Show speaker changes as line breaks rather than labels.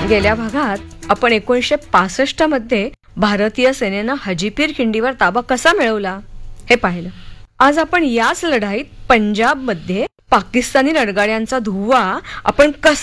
गेल्या भागात आपण 1965 मध्ये भारतीय सेनेनं हाजीपीर खिंडीवर ताबा कसा मिळवला हे पाहिलं. आज आपण याच लढाईत पंजाब मध्ये पाकिस्तानी रणगाड्यांचा धुव्वा आपण कसा